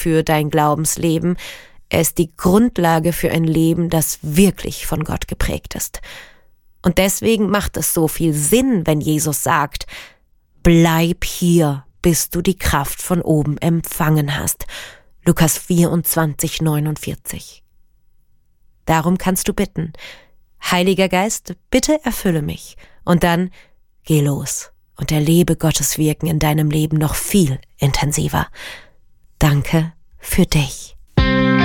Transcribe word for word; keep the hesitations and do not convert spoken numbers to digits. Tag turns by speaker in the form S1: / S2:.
S1: für dein Glaubensleben. Er ist die Grundlage für ein Leben, das wirklich von Gott geprägt ist. Und deswegen macht es so viel Sinn, wenn Jesus sagt, bleib hier, bis du die Kraft von oben empfangen hast. Lukas vierundzwanzig, neunundvierzig. Darum kannst du bitten, Heiliger Geist, bitte erfülle mich. Und dann geh los und erlebe Gottes Wirken in deinem Leben noch viel intensiver. Danke für dich.